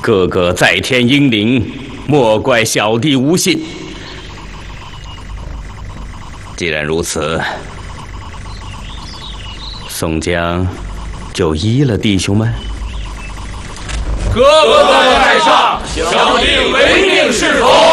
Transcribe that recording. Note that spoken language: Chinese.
哥哥在天英灵，莫怪小弟无信。既然如此，宋江就依了弟兄们。 哥哥在上，小弟唯命是从。